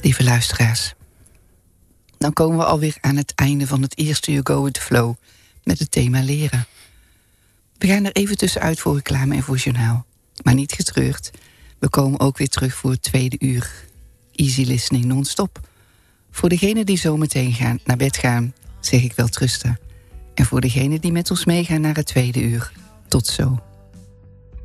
lieve luisteraars. Dan komen we alweer aan het einde van het eerste uur Go With The Flow met het thema leren. We gaan er even tussenuit voor reclame en voor journaal. Maar niet getreurd, we komen ook weer terug voor het tweede uur. Easy listening non-stop. Voor degenen die zometeen naar bed gaan, zeg ik wel trusten. En voor degenen die met ons meegaan naar het tweede uur, tot zo.